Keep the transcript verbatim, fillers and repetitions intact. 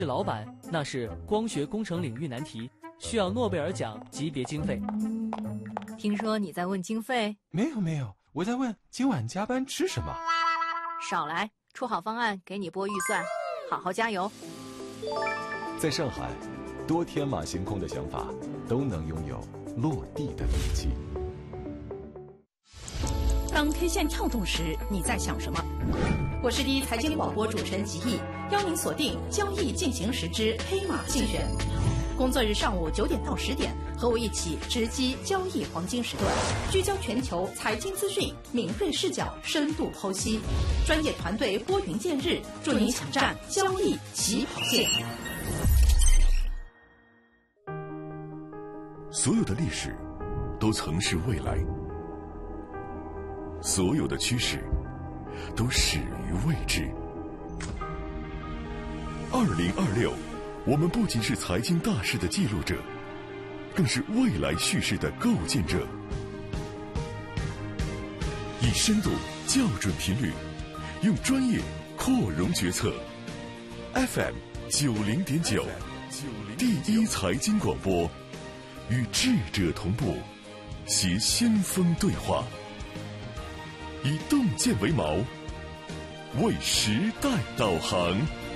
老板，那是光学工程领域难题，需要诺贝尔奖级别经费。 听说你在问经费？ 没有没有，我在问今晚加班吃什么。 少来，出好方案给你拨预算，好好加油。 在上海，多天马行空的想法都能拥有落地的力气。 当 K 线跳动时，你在想什么？我是第一财经广播主持人吉毅，邀您锁定交易进行时之黑马竞选。工作日上午九点到十点，和我一起直击交易黄金时段，聚焦全球财经资讯，敏锐视角，深度剖析，专业团队拨云见日，助您抢占交易起跑线。 所有的历史都曾是未来，所有的趋势都始于未知。二零二六，我们不仅是财经大事的记录者，更是未来叙事的构建者。以深度校准频率，用专业扩容决策。F M 九零点九，第一财经广播，与智者同步，携先锋对话。以洞见为锚，为时代导航。